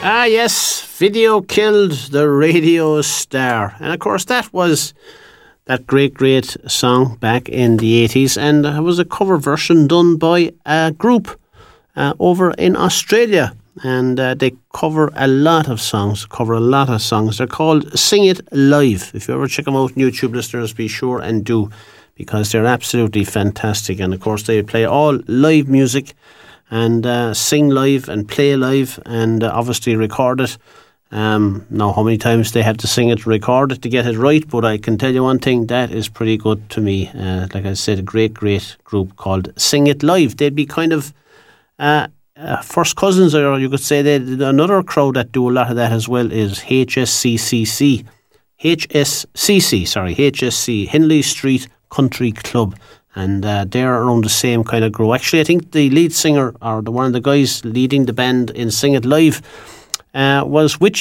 Ah, yes, Video Killed the Radio Star. And of course, that was that great song back in the 80s. And it was a cover version done by a group over in Australia. And they cover a lot of songs. They're called Sing It Live. If you ever check them out on YouTube, listeners, be sure and do, because they're absolutely fantastic. And of course, they play all live music and sing live and play live and obviously record it. Now, how many times they have to sing it, record it to get it right, but I can tell you one thing, that is pretty good to me. Like I said, a great group called Sing It Live. They'd be kind of first cousins, or you could say another crowd that do a lot of that as well is HSC, Henley Street Country Club. And they're around the same kind of group. Actually, I think the lead singer, or one of the guys leading the band in Sing It Live, was with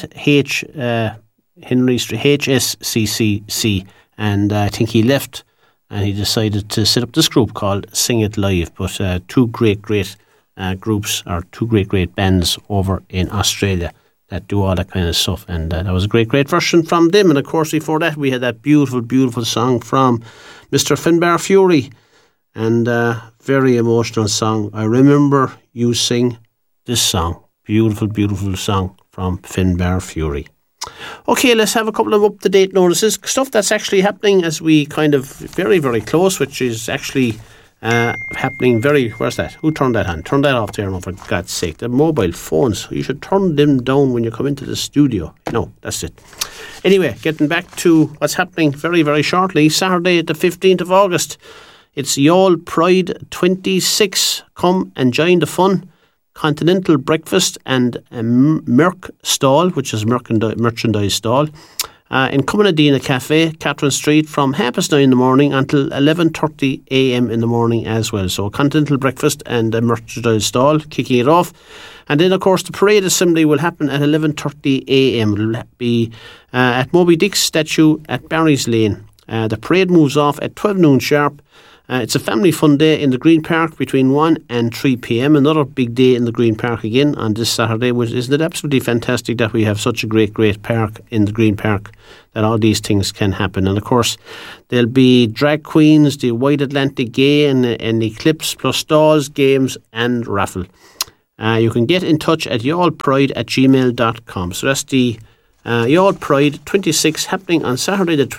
Henry Street, HSCCC. And I think he left and he decided to set up this group called Sing It Live. But two great groups, or two great bands over in Australia that do all that kind of stuff. And that was a great version from them. And of course, before that, we had that beautiful song from Mr. Finbar Fury. And very emotional song. I remember you sing this song. Beautiful song from Finbar Fury. Okay, let's have a couple of up-to-date notices. Stuff that's actually happening as we kind of very close, which is actually happening where's that? Who turned that on? Turn that off there now, for God's sake. The mobile phones, you should turn them down when you come into the studio. No, that's it. Anyway, getting back to what's happening very shortly. Saturday the 15th of August. It's Youghal Pride 26. Come and join the fun. Continental breakfast and a Merc stall, which is merchandise stall, in Cumanadina Cafe, Catherine Street, from 9:30 in the morning until 11:30 a.m. in the morning as well. So a continental breakfast and a merchandise stall kicking it off. And then, of course, the parade assembly will happen at 11:30 a.m. It'll be at Moby Dick's statue at Barry's Lane. The parade moves off at 12 noon sharp. It's a family fun day in the Green Park between 1 and 3 p.m. Another big day in the Green Park again on this Saturday. Isn't it absolutely fantastic that we have such a great park in the Green Park, that all these things can happen? And of course, there'll be drag queens, the White Atlantic Gay and Eclipse, plus stalls, games and raffle. You can get in touch at youghalpride@gmail.com. So that's the Youghal Pride 26 happening on Saturday the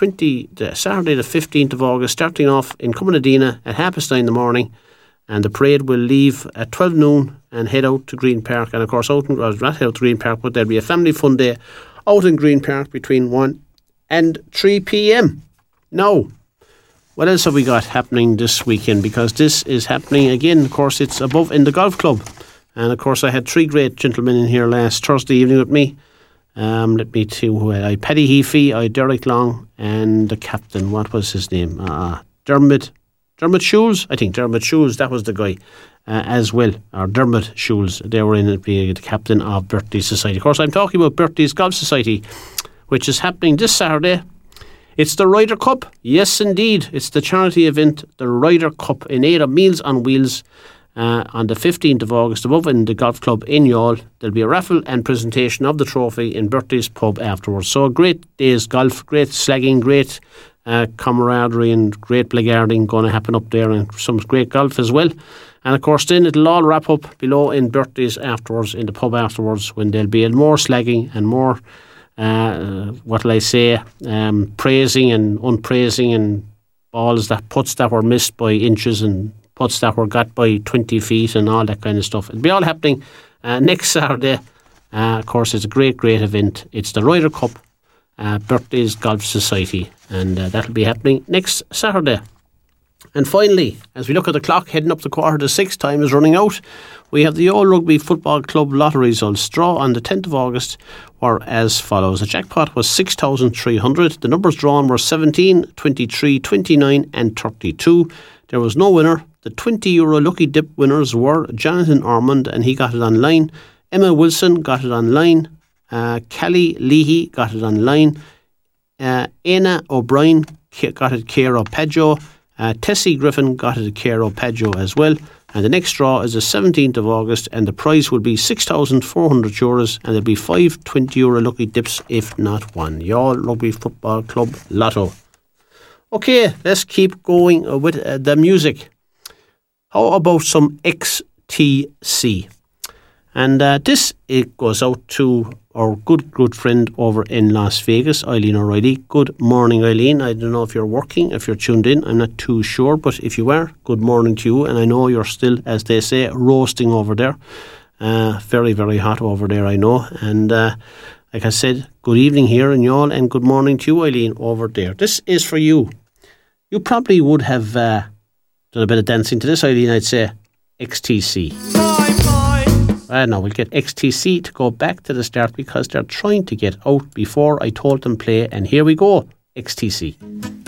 15th of August, starting off in Cumanadina at 9:30 in the morning, and the parade will leave at 12 noon and head out to Green Park. And of course, not head out to Green Park, but there'll be a family fun day out in Green Park between 1 and 3 p.m. Now, what else have we got happening this weekend? Because this is happening again, of course, it's above in the golf club. And of course, I had three great gentlemen in here last Thursday evening with me. Let me see who I had. Paddy Heafy, I had Derek Long, and the captain, what was his name? Dermot Scholes? I think Dermot Scholes, that was the guy as well. Or Dermot Scholes, they were in it, being the captain of Bertie's Society. Of course, I'm talking about Bertie's Golf Society, which is happening this Saturday. It's the Ryder Cup. Yes, indeed. It's the charity event, the Ryder Cup, in aid of Meals on Wheels. On the 15th of August, above in the golf club in Youghal. There'll be a raffle and presentation of the trophy in Bertie's pub afterwards. So a great day's golf, great slagging, great camaraderie and great blackguarding going to happen up there, and some great golf as well. And of course then it'll all wrap up below in Bertie's afterwards, in the pub afterwards, when there'll be more slagging and more praising and unpraising, and putts that were missed by inches and putts that were got by 20 feet and all that kind of stuff. It'll be all happening next Saturday. Of course, it's a great event. It's the Ryder Cup, Bertie's Golf Society, and that'll be happening next Saturday. And finally, as we look at the clock heading up to 6:15, time is running out. We have the Youghal Rugby Football Club lottery results. Draw on the 10th of August were as follows. The jackpot was 6,300. The numbers drawn were 17, 23, 29 and 32. There was no winner. The €20 Lucky Dip winners were Jonathan Ormond, and he got it online. Emma Wilson got it online. Callie Leahy got it online. Aina O'Brien got it care of Pedjo. Tessie Griffin got it care of Pedjo as well. And the next draw is the 17th of August, and the prize will be €6,400, and there'll be 5 €20 lucky dips if not one. Youall Rugby Football Club Lotto. Okay, let's keep going with the music. How about some XTC? And this, it goes out to our good friend over in Las Vegas, Eileen O'Reilly. Good morning, Eileen. I don't know if you're working, if you're tuned in. I'm not too sure, but if you are, good morning to you. And I know you're still, as they say, roasting over there. Very, very hot over there, I know. And like I said, good evening here in y'all, and good morning to you, Eileen, over there. This is for you. You probably would have done a bit of dancing to this, Eileen, I'd say. XTC. Now we'll get XTC to go back to the start because they're trying to get out before I told them play. And here we go, XTC.